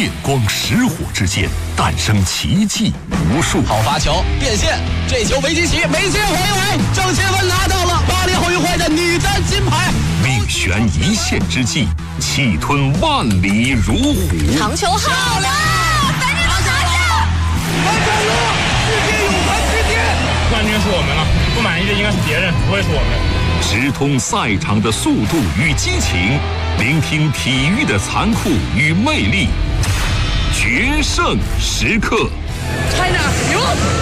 电光石火之间诞生奇迹无数。 好发球变线，这球维基奇没接回来，郑钦文拿到了巴黎奥运会的女单金牌。 命悬一线之际，气吞万里如虎。 长球好了，反正都拿下！ 完成了，世界泳坛之巅。 冠军是我们了，不满意的应该是别人，不会是我们。 直通赛场的速度与激情，聆听体育的残酷与魅力，决胜时刻。 China 赢。